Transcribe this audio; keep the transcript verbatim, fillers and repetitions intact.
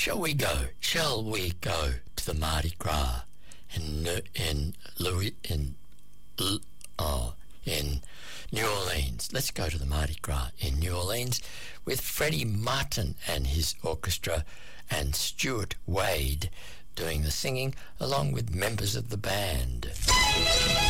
Shall we go? Shall we go to the Mardi Gras in in Louis in oh in New Orleans? Let's go to the Mardi Gras in New Orleans with Freddie Martin and his orchestra and Stuart Wade doing the singing along with members of the band.